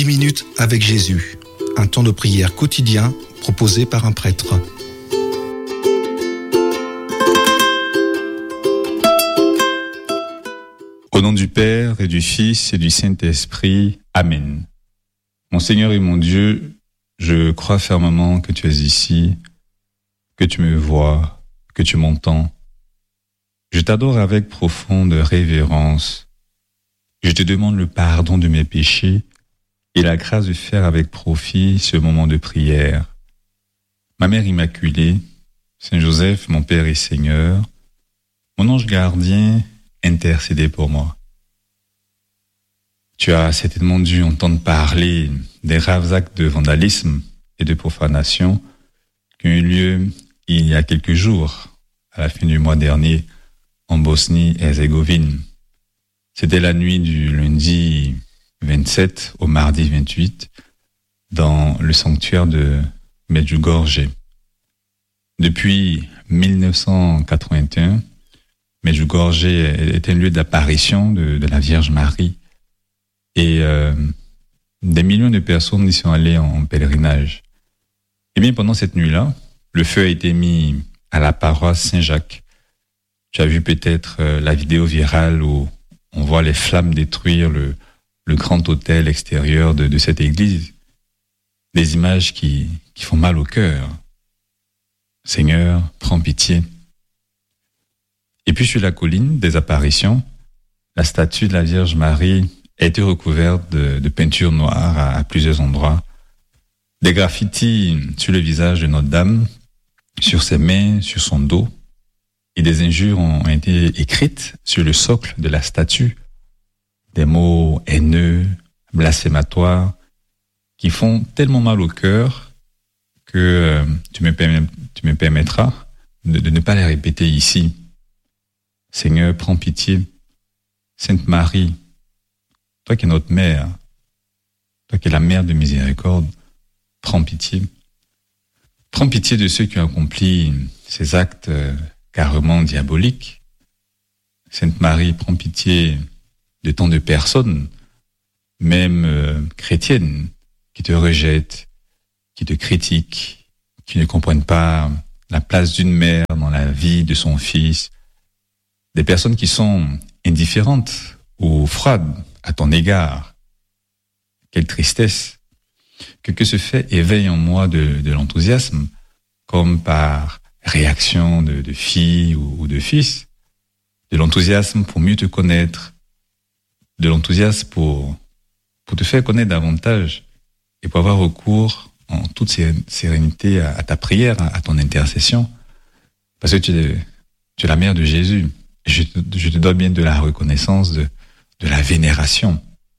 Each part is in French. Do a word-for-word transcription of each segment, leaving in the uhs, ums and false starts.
dix minutes avec Jésus, un temps de prière quotidien proposé par un prêtre. Au nom du Père et du Fils et du Saint-Esprit, Amen. Mon Seigneur et mon Dieu, je crois fermement que tu es ici, que tu me vois, que tu m'entends. Je t'adore avec profonde révérence. Je te demande le pardon de mes péchés et la grâce de faire avec profit ce moment de prière. Ma Mère Immaculée, Saint Joseph, mon Père et Seigneur, mon ange gardien, intercédez pour moi. Tu as certainement dû entendre parler des graves actes de vandalisme et de profanation qui ont eu lieu il y a quelques jours, à la fin du mois dernier, en Bosnie-Herzégovine. C'était la nuit du lundi vingt-sept au mardi vingt-huit dans le sanctuaire de Medjugorje. Depuis mille neuf cent quatre-vingt-un, Medjugorje est un lieu d'apparition de, de la Vierge Marie et euh, des millions de personnes y sont allées en pèlerinage. Et bien pendant cette nuit-là, le feu a été mis à la paroisse Saint-Jacques. Tu as vu peut-être euh, la vidéo virale où on voit les flammes détruire le, le grand autel extérieur de, de cette église. Des images qui, qui font mal au cœur. Seigneur, prends pitié. Et puis sur la colline des apparitions, la statue de la Vierge Marie a été recouverte de, de peinture noire à, à plusieurs endroits. Des graffitis sur le visage de Notre-Dame, sur ses mains, sur son dos. Et des injures ont été écrites sur le socle de la statue. Des mots haineux, blasphématoires, qui font tellement mal au cœur que euh, tu, me permets, tu me permettras de, de ne pas les répéter ici. Seigneur, prends pitié. Sainte Marie, toi qui es notre mère, toi qui es la mère de miséricorde, prends pitié. Prends pitié de ceux qui ont accompli ces actes euh, carrément diaboliques. Sainte Marie, prends pitié de tant de personnes, même euh, chrétiennes, qui te rejettent, qui te critiquent, qui ne comprennent pas la place d'une mère dans la vie de son fils, des personnes qui sont indifférentes ou froides à ton égard. Quelle tristesse que, que ce fait éveille en moi de, de l'enthousiasme, comme par réaction de, de fille ou, ou de fils, de l'enthousiasme pour mieux te connaître, de l'enthousiasme pour, pour te faire connaître davantage et pour avoir recours en toute sérénité à, à ta prière, à, à ton intercession, parce que tu es, tu es la mère de Jésus. Je te, je te dois bien de la reconnaissance, de, de la vénération.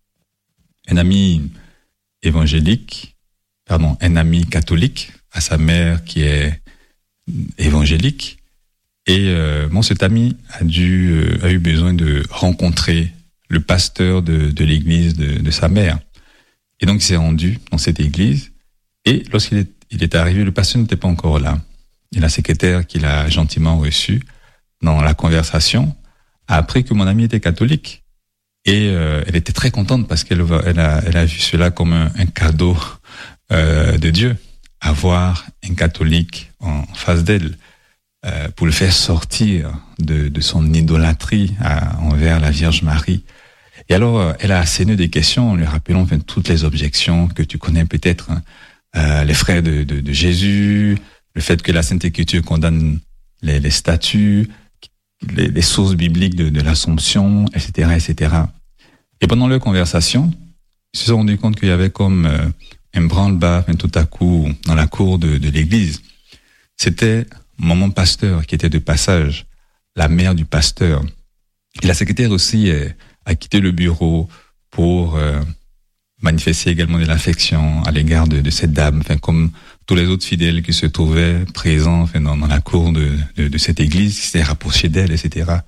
Un ami évangélique, pardon, un ami catholique à sa mère qui est évangélique, et euh, bon, cet ami a dû euh, a eu besoin de rencontrer le pasteur de, de l'église de, de sa mère, et donc il s'est rendu dans cette église, et lorsqu'il est, il est arrivé, le pasteur n'était pas encore là, et la secrétaire qui l'a gentiment reçu dans la conversation a appris que mon ami était catholique, et euh, elle était très contente parce qu'elle va, elle a, elle a vu cela comme un, un cadeau euh, de Dieu, avoir un catholique en face d'elle, euh, pour le faire sortir de, de son idolâtrie à, envers la Vierge Marie. Et alors, euh, elle a asséné des questions en lui rappelant enfin, toutes les objections que tu connais peut-être, hein, euh, les frères de, de, de Jésus, le fait que la Sainte Écriture condamne les, les statues, les, les sources bibliques de, de l'Assomption, et cetera, et cetera. Et pendant leur conversation, ils se sont rendus compte qu'il y avait comme euh, un branle-bas, enfin, tout à coup, dans la cour de, de l'église. C'était maman pasteur qui était de passage, la mère du pasteur. Et la secrétaire aussi euh, a quitté le bureau pour euh, manifester également de l'affection à l'égard de, de cette dame, enfin, comme tous les autres fidèles qui se trouvaient présents enfin, dans, dans la cour de, de, de cette église, qui s'étaient rapprochés d'elle, et cetera.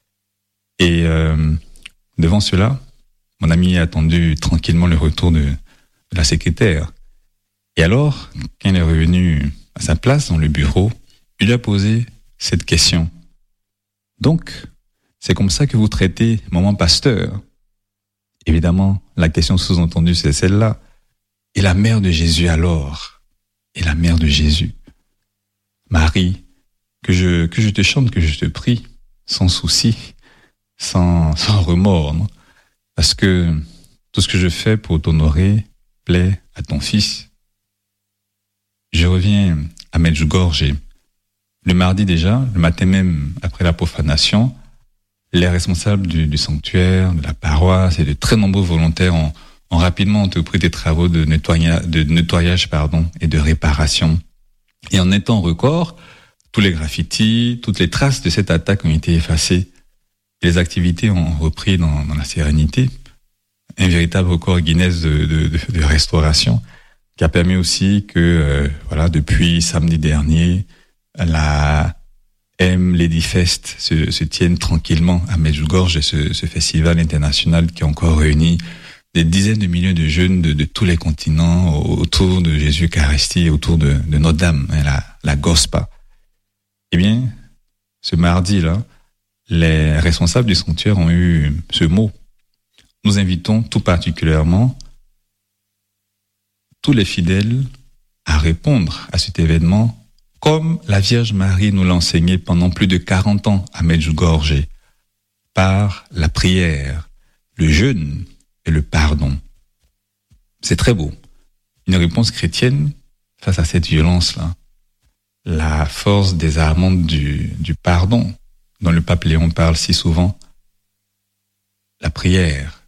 Et euh, devant cela, mon ami a attendu tranquillement le retour de, de la secrétaire. Et alors, quand il est revenu à sa place dans le bureau, il lui a posé cette question. Donc, c'est comme ça que vous traitez maman pasteur? Évidemment, la question sous-entendue, c'est celle-là. Et la mère de Jésus alors? Et la mère de Jésus? Marie, que je, que je te chante, que je te prie, sans souci, sans, sans remords, non? Parce que tout ce que je fais pour t'honorer plaît à ton Fils. Je reviens à Medjugorje. Le mardi déjà, le matin même après la profanation, les responsables du, du sanctuaire, de la paroisse et de très nombreux volontaires ont, ont rapidement entrepris des travaux de nettoyage, de nettoyage pardon, et de réparation. Et en un temps record, tous les graffitis, toutes les traces de cette attaque ont été effacées. Les activités ont repris dans, dans la sérénité. Un véritable record Guinness de, de, de, de restauration qui a permis aussi que, euh, voilà, depuis samedi dernier, la M Lady Fest se, se tienne tranquillement à Medjugorje, ce, ce festival international qui a encore réuni des dizaines de millions de jeunes de, de tous les continents autour de Jésus Eucharistie et autour de, de Notre-Dame, hein, la, la Gospa. Eh bien, ce mardi-là, les responsables du sanctuaire ont eu ce mot. Nous invitons tout particulièrement tous les fidèles à répondre à cet événement comme la Vierge Marie nous l'a enseigné pendant plus de quarante ans à Medjugorje, par la prière, le jeûne et le pardon. C'est très beau. Une réponse chrétienne face à cette violence-là. La force désarmante du, du pardon, dont le pape Léon parle si souvent. La prière,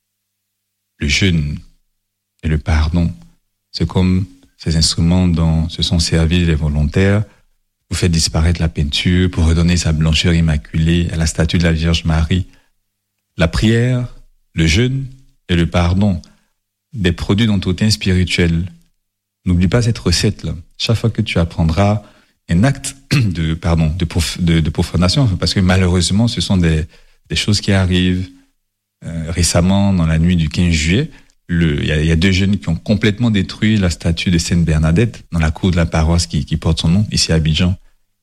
le jeûne et le pardon, c'est comme ces instruments dont se sont servis les volontaires pour faire disparaître la peinture, pour redonner sa blancheur immaculée à la statue de la Vierge Marie. La prière, le jeûne et le pardon, des produits d'entretien spirituel. N'oublie pas cette recette-là. Chaque fois que tu apprendras un acte de, pardon, de, prof, de, de profanation, parce que malheureusement, ce sont des, des choses qui arrivent. Euh, récemment, dans la nuit du quinze juillet, il y, y a deux jeunes qui ont complètement détruit la statue de Sainte Bernadette dans la cour de la paroisse qui, qui porte son nom, ici à Abidjan.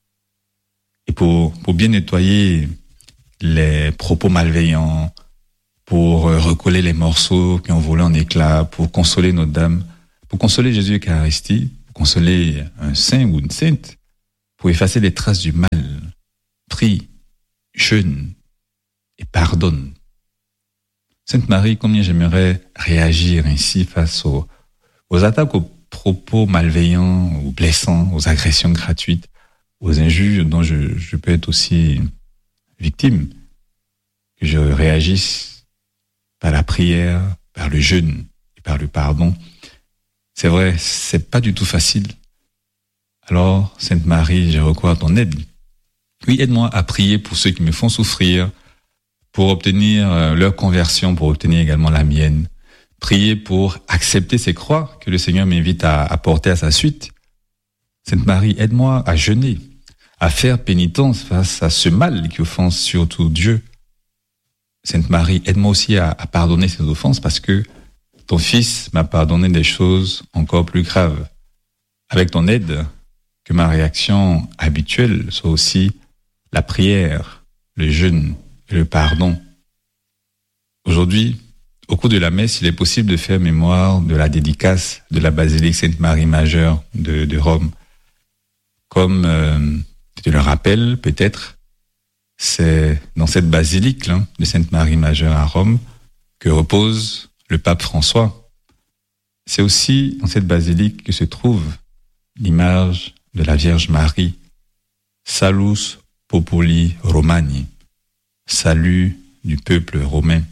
Et pour, pour bien nettoyer les propos malveillants, pour recoller les morceaux qui ont volé en éclats, pour consoler Notre-Dame, pour consoler Jésus Eucharistie, pour consoler un saint ou une sainte, pour effacer les traces du mal, prie, jeûne et pardonne. Sainte Marie, combien j'aimerais réagir ainsi face aux, aux attaques, aux propos malveillants, aux blessants, aux agressions gratuites, aux injures dont je, je peux être aussi victime, que je réagisse par la prière, par le jeûne et par le pardon. C'est vrai, c'est pas du tout facile. Alors, Sainte Marie, je recours à ton aide. Oui, aide-moi à prier pour ceux qui me font souffrir, pour obtenir leur conversion, pour obtenir également la mienne. Prier pour accepter ces croix que le Seigneur m'invite à, à porter à sa suite. Sainte Marie, aide-moi à jeûner, à faire pénitence face à ce mal qui offense surtout Dieu. Sainte Marie, aide-moi aussi à, à pardonner ces offenses parce que ton Fils m'a pardonné des choses encore plus graves. Avec ton aide, que ma réaction habituelle soit aussi la prière, le jeûne, le pardon. Aujourd'hui, au cours de la messe, il est possible de faire mémoire de la dédicace de la basilique Sainte-Marie Majeure de, de Rome. Comme euh, tu le rappelles peut-être, c'est dans cette basilique là, de Sainte-Marie Majeure à Rome que repose le pape François. C'est aussi dans cette basilique que se trouve l'image de la Vierge Marie, Salus Populi Romani, salut du peuple romain.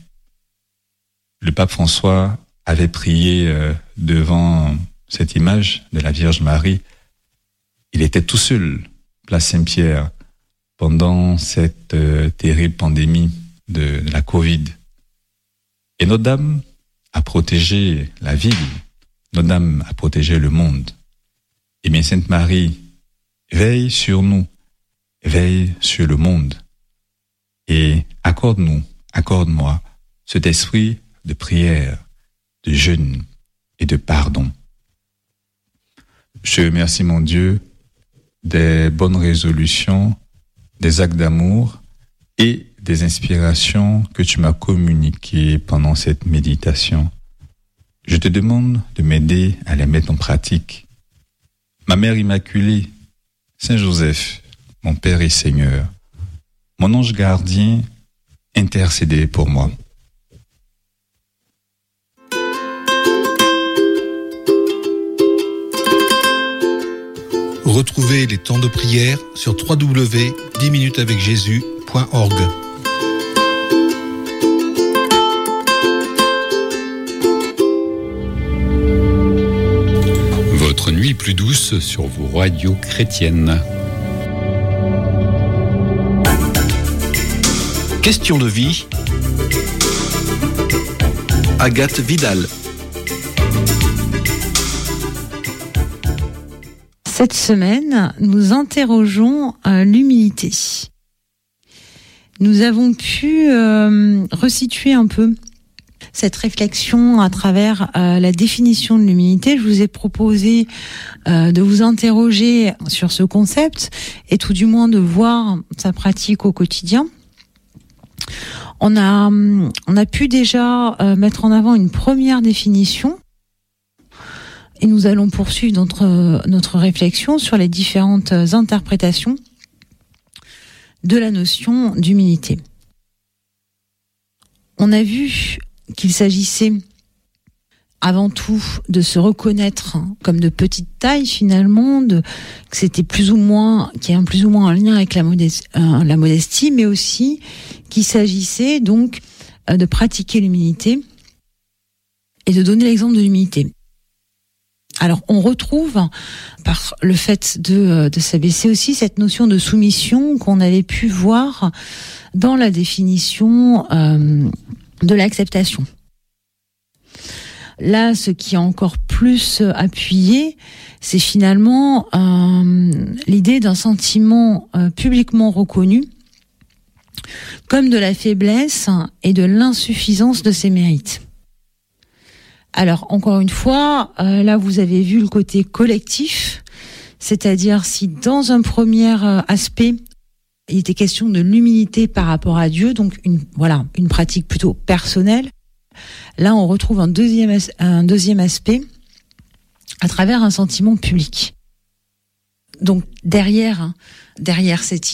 Le pape François avait prié euh, devant cette image de la Vierge Marie. Il était tout seul, place Saint-Pierre, pendant cette euh, terrible pandémie de, de la Covid. Et Notre-Dame a protégé la ville, Notre-Dame a protégé le monde. Eh bien, Sainte Marie, veille sur nous, veille sur le monde. Et accorde-nous, accorde-moi cet esprit de prière, de jeûne et de pardon. Je remercie mon Dieu des bonnes résolutions, des actes d'amour et des inspirations que tu m'as communiquées pendant cette méditation. Je te demande de m'aider à les mettre en pratique. Ma Mère Immaculée, Saint Joseph, mon Père et Seigneur, mon ange gardien, intercédez pour moi. Retrouvez les temps de prière sur w w w point dix minutes avec jésus point org. Votre nuit plus douce sur vos radios chrétiennes. Question de vie. Agathe Vidal. Cette semaine, nous interrogeons euh, l'humilité. Nous avons pu euh, resituer un peu cette réflexion à travers euh, la définition de l'humilité. Je vous ai proposé euh, de vous interroger sur ce concept et tout du moins de voir sa pratique au quotidien. On a, on a pu déjà euh, mettre en avant une première définition. Et nous allons poursuivre notre, notre réflexion sur les différentes interprétations de la notion d'humilité. On a vu qu'il s'agissait avant tout de se reconnaître comme de petite taille finalement, de, que c'était plus ou moins, qu'il y a un plus ou moins un lien avec la modestie, euh, la modestie, mais aussi qu'il s'agissait donc euh, de pratiquer l'humilité et de donner l'exemple de l'humilité. Alors, on retrouve, par le fait de, de s'abaisser aussi, cette notion de soumission qu'on avait pu voir dans la définition euh, de l'acceptation. Là, ce qui est encore plus appuyé, c'est finalement euh, l'idée d'un sentiment euh, publiquement reconnu comme de la faiblesse et de l'insuffisance de ses mérites. Alors, encore une fois, euh, là, vous avez vu le côté collectif, c'est-à-dire si dans un premier euh, aspect, il était question de l'humilité par rapport à Dieu, donc une, voilà, une pratique plutôt personnelle, là, on retrouve un deuxième, as- un deuxième aspect à travers un sentiment public. Donc, derrière, derrière cette